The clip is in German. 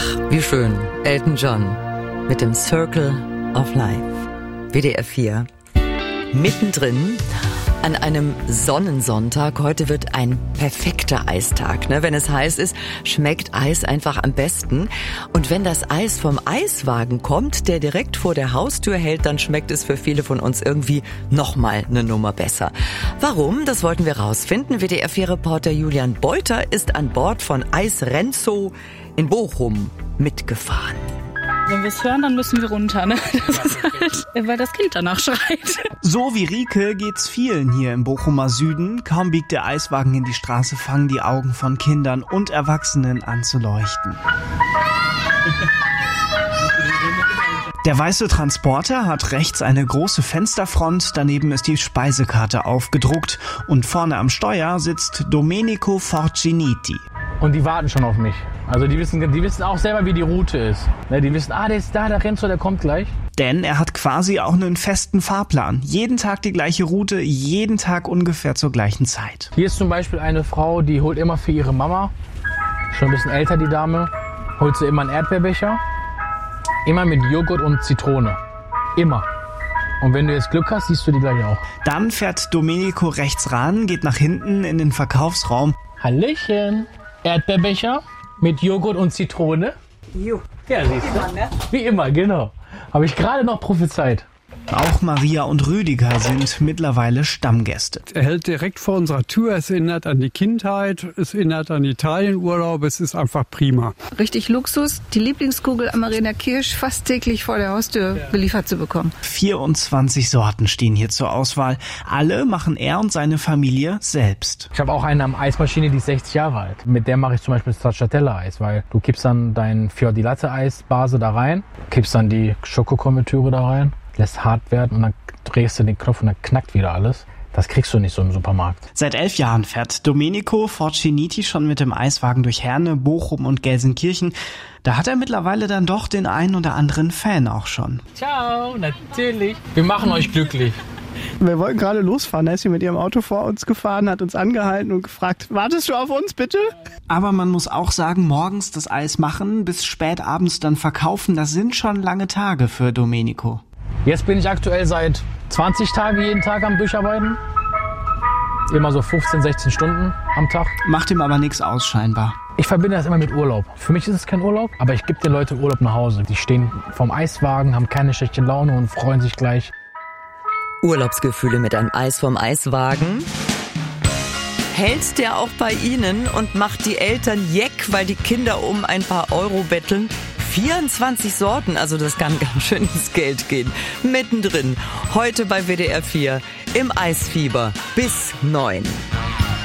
Wie schön. Elton John mit dem Circle of Life. WDR 4. Mittendrin an einem Sonnensonntag. Heute wird ein perfekter Eistag. Wenn es heiß ist, schmeckt Eis einfach am besten. Und wenn das Eis vom Eiswagen kommt, der direkt vor der Haustür hält, dann schmeckt es für viele von uns irgendwie nochmal eine Nummer besser. Warum? Das wollten wir rausfinden. WDR 4-Reporter Julian Beuter ist an Bord von Eis Renzo in Bochum mitgefahren. Wenn wir es hören, dann müssen wir runter, ne? Das ist halt, weil das Kind danach schreit. So wie Rike geht's vielen hier im Bochumer Süden. Kaum biegt der Eiswagen in die Straße, fangen die Augen von Kindern und Erwachsenen an zu leuchten. Der weiße Transporter hat rechts eine große Fensterfront, daneben ist die Speisekarte aufgedruckt und vorne am Steuer sitzt Domenico Forciniti. Und die warten schon auf mich. Also die wissen auch selber, wie die Route ist. Die wissen, der ist da, der Renzo, der kommt gleich. Denn er hat quasi auch einen festen Fahrplan. Jeden Tag die gleiche Route, jeden Tag ungefähr zur gleichen Zeit. Hier ist zum Beispiel eine Frau, die holt immer für ihre Mama, schon ein bisschen älter die Dame, holt sie immer einen Erdbeerbecher. Immer mit Joghurt und Zitrone. Immer. Und wenn du jetzt Glück hast, siehst du die gleich auch. Dann fährt Domenico rechts ran, geht nach hinten in den Verkaufsraum. Hallöchen. Erdbeerbecher mit Joghurt und Zitrone. Jo. Ja, siehst du. Ne? Wie immer, genau. Habe ich gerade noch prophezeit. Auch Maria und Rüdiger sind mittlerweile Stammgäste. Er hält direkt vor unserer Tür. Es erinnert an die Kindheit, es erinnert an Italienurlaub. Es ist einfach prima. Richtig Luxus, die Lieblingskugel am Marina Kirsch fast täglich vor der Haustür beliefert zu bekommen. 24 Sorten stehen hier zur Auswahl. Alle machen er und seine Familie selbst. Ich habe auch eine Eismaschine, die ist 60 Jahre alt. Mit der mache ich zum Beispiel Stracciatella-Eis, weil du kippst dann dein Fior di Latte-Eisbase da rein, kippst dann die Schokokonfitüre da rein, lässt hart werden und dann drehst du den Knopf und dann knackt wieder alles. Das kriegst du nicht so im Supermarkt. Seit 11 Jahren fährt Domenico Forciniti schon mit dem Eiswagen durch Herne, Bochum und Gelsenkirchen. Da hat er mittlerweile dann doch den einen oder anderen Fan auch schon. Ciao, natürlich. Wir machen euch glücklich. Wir wollten gerade losfahren, da ist sie mit ihrem Auto vor uns gefahren, hat uns angehalten und gefragt, wartest du auf uns bitte? Aber man muss auch sagen, morgens das Eis machen, bis spät abends dann verkaufen, das sind schon lange Tage für Domenico. Jetzt bin ich aktuell seit 20 Tagen jeden Tag am Durcharbeiten. Immer so 15, 16 Stunden am Tag. Macht ihm aber nichts aus scheinbar. Ich verbinde das immer mit Urlaub. Für mich ist es kein Urlaub, aber ich gebe den Leuten Urlaub nach Hause. Die stehen vorm Eiswagen, haben keine schlechte Laune und freuen sich gleich. Urlaubsgefühle mit einem Eis vom Eiswagen. Hält der auch bei Ihnen und macht die Eltern jeck, weil die Kinder um ein paar Euro betteln? 24 Sorten, also das kann ganz schön ins Geld gehen. Mittendrin, heute bei WDR 4 im Eisfieber bis 9.